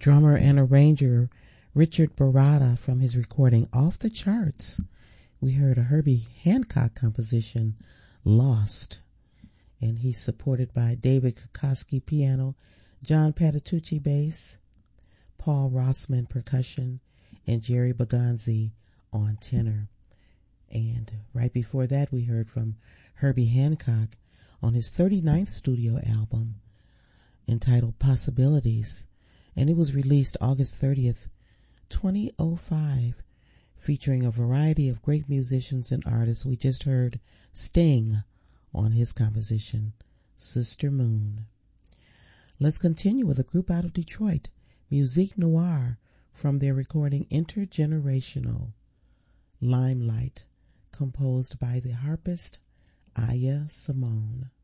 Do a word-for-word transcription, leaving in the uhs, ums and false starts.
drummer and arranger Richard Baratta from his recording Off the Charts. We heard a Herbie Hancock composition, Lost, and he's supported by David Kokoski piano, John Patitucci bass, Paul Rossman percussion, and Jerry Baganzi on tenor. And right before that, we heard from Herbie Hancock on his thirty-ninth studio album entitled Possibilities, and it was released August thirtieth, twenty oh five, featuring a variety of great musicians and artists. We just heard Sting on his composition, Sister Moon. Let's continue with a group out of Detroit, Musique Noire, from their recording Intergenerational, Limelight, composed by the harpist Aya Simone.